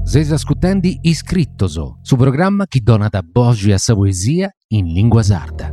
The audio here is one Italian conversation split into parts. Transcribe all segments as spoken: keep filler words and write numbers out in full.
Siete ascoltando Iscrittoso, su programma che dona da voce a sa poesia in lingua sarda.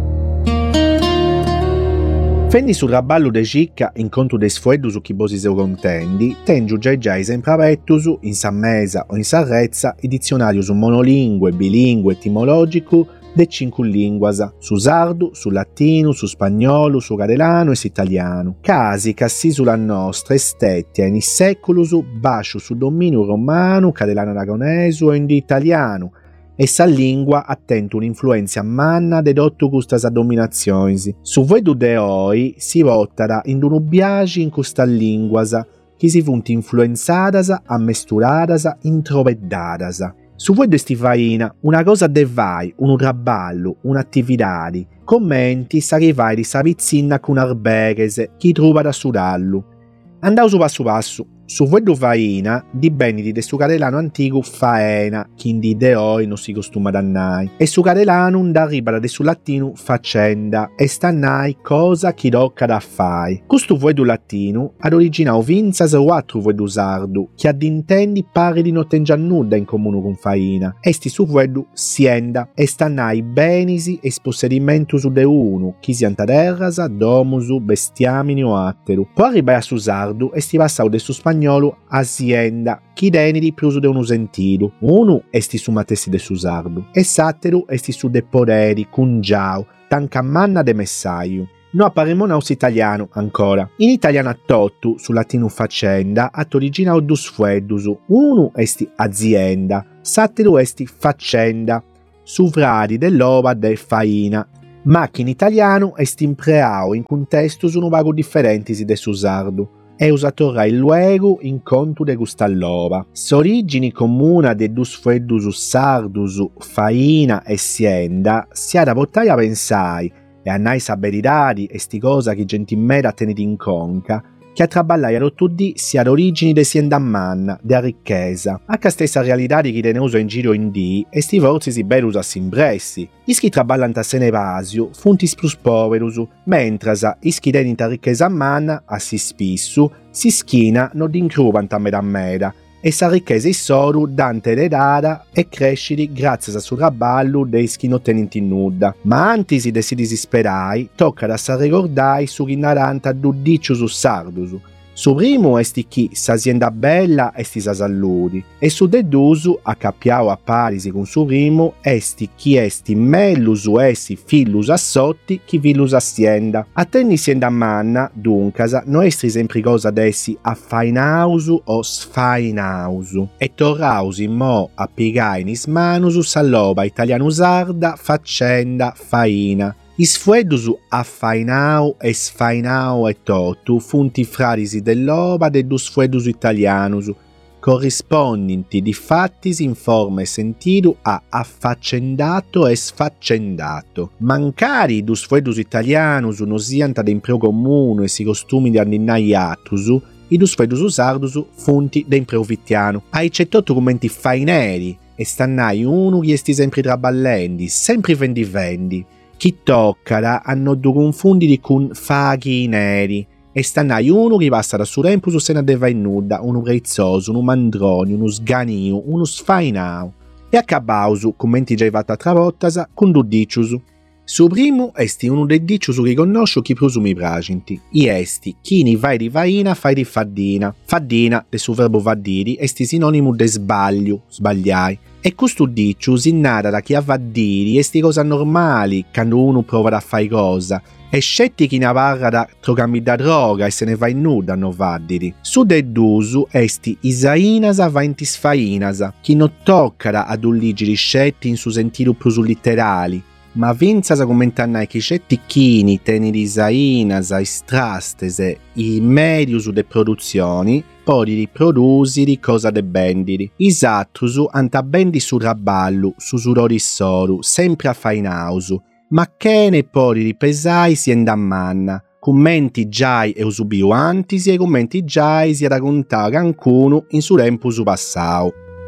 Fendi sul raballo de cicca in conto de sfueddu su chi bosi seu contendi, tengiu già già sempre avettusu, in sa mesa o in sarrezza, i dizionarius monolingue, bilingue, etimologicu, de cinque linguasa, su sardu, su latinu, su spagnolo, su cadelano e su italiano. Casi ca si sulla nostra estetia in seculus basciu su dominio romano, cadelano aragonesu e in di italiano, e sa lingua attento un'influenza manna de dottu custas dominazionis. Su vedu de oi si votara in unu biagi in custa linguasa, chi si funt influenzadas, ammesturadas, introveddadas. Su vedu esti faina, una cosa de vai, un raballu, un'attividadi, commenti s'arrivai di sa vizzinna cun arbeghese, chi truva da sudallu. Andau su passu passu. Su vedu faina dibendi de su cadelano antigu faena, chi in di de oi non si costuma dannai, e su cadelano d'arribara de su latinu facenda, e stannai cosa chi tocca da fai. Custu vedu latinu ad originau vinzas o altru vedu sardu, chi ad intendi pare di non tengia nuda in comune con faina, esti su vedu sienda, e stannai benisi e spossedimentus de unu, chi sianta terras, domusu, bestiamini o atteru. Poi arribai a su sardu e sti passau de su spagnolo azienda, chi denidi più de unu sentidu. Unu esti su matessi de su sardu, e s'atteru esti su de poderi, cungiau, tanca manna de messaiu. No apparemonaus italiano ancora. In italiano a tottu, su latinu facenda, at originau dus fueddusu. Unu esti azienda, s'atteru esti facenda, su vradi dell'ova de faina. Ma che in italiano esti impreau in contestus unu vagu differentis de su sardu. E usatorra il luegu in conto de gustallova. S'origini comuna de dus fueddus sardus, faina e sienda, si ha da portare a pensai, e a nai saberidadi e sti cosa che gentimera teniti in conca, che a traballai a rottudì si ha origini de sienda manna, de a ricchesa. A ca stessa realidadi chi teneuso in giro in di, e sti forzi si berus a s'impressi. Is chi traballant a senevasiu funtis plus poverus, mentras is chi tenint a ricchesa manna, a si spissu, si schina non d'incruvant a meda meda, e sa ricchesa issoru dante eredada e cresciti grazie a su raballu de is chi non tenint in nudda. Ma antis de si disisperai, tocca da sa ricordai su chi naranta dudicius sardus. Su primu esti chi s'azienda bella esti sa saludi, e su de dusu, accappiau a parisi con su primu, esti chi esti mellus esti fillus assotti chi villus azienda. A tenni sienda manna, duncas, no estri sempre cosa dessi affainausu o sfainausu, e torrausi mo a pigai in is manus sa loba italianu sarda, faccenda, faina. Is fueddus affainau e sfainau e totu funti frarisi dell'oba de dus fueddus italianus, corrispondenti di fattis in forma e sentidu a affaccendato e sfaccendato. Mancari dus fueddus italianus non siant de impreu comunu e si costumi di anninnai atrus, i dus fueddus sardus funti de impreu vittianu. Ai cettottu commenti faineri, e stannai unu chi esti sempre traballendi, sempre vendi vendi. Chi toccada hanno du confunditi con faghi neri, e stannai unu che passa da su tempus se ne deva in nuda, unu prezzoso, unu mandroni, unu sganiu, unu sfainau. E accabausu, commenti già fatta tra voltas, con du dicius. Su primu esti unu de dicius che conosco chi più mi pracinti. I esti chi ni vai di vaina fai di faddina. Faddina, de su verbo vaddiri, esti sinonimu de sbaglio, sbagliai. E custu dicius innara da chi a vaddiri esti cosa normali, quando uno prova a fare cosa, e scetti chi na parra da trocammi da droga e se ne va in nuda no vaddiri. Su de dusu esti isainasa vaintis fainasa, chi non toccada ad un ligiri scetti in su sentiru più su litterali, ma vinzasa commentannai chi scetti chini tenidi isainasa istrastese i medius de produzioni, poi di produsi di cosa de bendiri. Is attrus anta bendi su raballu, su surori soru, sempre a fainausu, ma che ne poi di pesai sienda manna. Commenti giai e usubiu antis e commenti giai si raccontau cancunu in su tempus passau.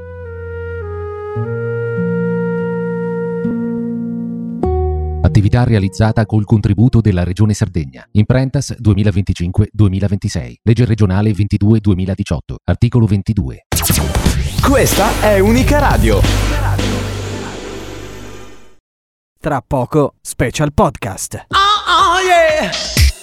Attività realizzata col contributo della Regione Sardegna. Imprentas duemilaventicinque duemilaventisei. Legge regionale ventidue duemiladiciotto. Articolo ventidue. Questa è Unica Radio. Tra poco, Special Podcast. Oh, oh, yeah.